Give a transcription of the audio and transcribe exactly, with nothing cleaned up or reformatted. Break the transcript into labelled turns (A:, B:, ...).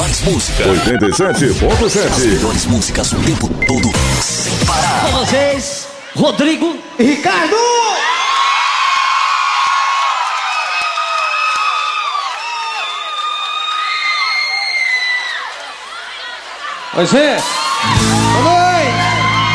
A: melhores músicas.
B: oitenta e sete ponto sete.
A: As melhores músicas o tempo todo, sem parar.
C: Com vocês, Rodrigo e Ricardo! Vai ser!